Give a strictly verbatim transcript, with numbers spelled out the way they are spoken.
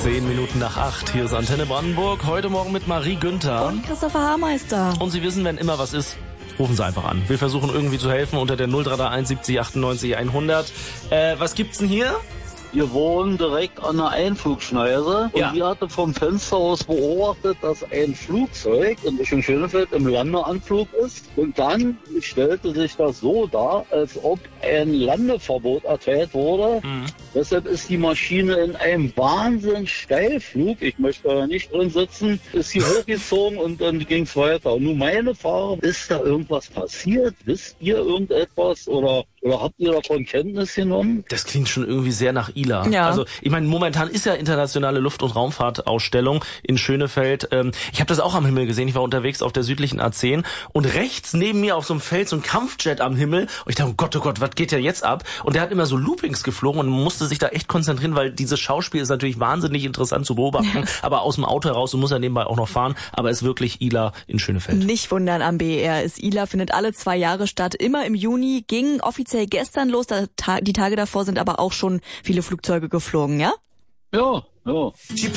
Zehn Minuten nach acht. Hier ist Antenne Brandenburg. Heute Morgen mit Marie Günther. Und Christopher Haarmeister. Und Sie wissen, wenn immer was ist, rufen Sie einfach an. Wir versuchen irgendwie zu helfen unter der null drei drei eins siebzig achtundneunzig hundert. Äh, was gibt's denn hier? Wir wohnen direkt an der Einflugschneise und Ja. wir hatten vom Fenster aus beobachtet, dass ein Flugzeug in Richtung Schönefeld im Landeanflug ist. Und dann stellte sich das so dar, als ob ein Landeverbot erteilt wurde. Mhm. Deshalb ist die Maschine in einem Wahnsinn Steilflug, ich möchte da nicht drin sitzen, ist hier hochgezogen und dann ging es weiter. Und nun meine Frage, ist da irgendwas passiert? Wisst ihr irgendetwas oder, oder habt ihr davon Kenntnis genommen? Das klingt schon irgendwie sehr nach I L A. Ja. Also ich meine, momentan ist ja internationale Luft- und Raumfahrtausstellung in Schönefeld. Ähm, ich habe das auch am Himmel gesehen. Ich war unterwegs auf der südlichen A zehn und rechts neben mir auf so einem Feld so ein Kampfjet am Himmel. Und ich dachte, oh Gott, oh Gott, was geht ja jetzt ab? Und der hat immer so Loopings geflogen und musste sich da echt konzentrieren, weil dieses Schauspiel ist natürlich wahnsinnig interessant zu beobachten. Aber aus dem Auto heraus, du musst ja nebenbei auch noch fahren. Aber es ist wirklich I L A in Schönefeld. Nicht wundern, am B E R ist I L A, findet alle zwei Jahre statt, immer im Juni, ging offiziell gestern los, die Tage davor sind aber auch schon viele Flugzeuge geflogen, ja? Ja, ja.